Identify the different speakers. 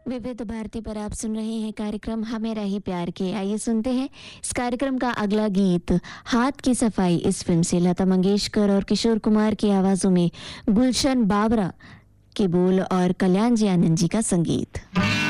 Speaker 1: विविध भारती पर आप सुन रहे हैं कार्यक्रम हमें रही प्यार के। आइए सुनते हैं इस कार्यक्रम का अगला गीत हाथ की सफाई इस फिल्म से लता मंगेशकर और किशोर कुमार की आवाजों में गुलशन बाबरा के बोल और कल्याण जी आनंद जी का संगीत।